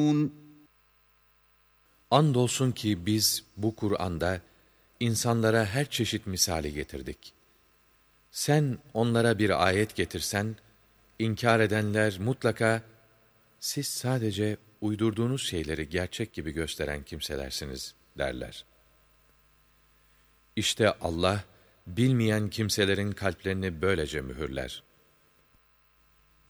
Andolsun ki biz bu Kur'an'da insanlara her çeşit misali getirdik. Sen onlara bir ayet getirsen, inkar edenler mutlaka, siz sadece uydurduğunuz şeyleri gerçek gibi gösteren kimselersiniz derler. İşte Allah, bilmeyen kimselerin kalplerini böylece mühürler.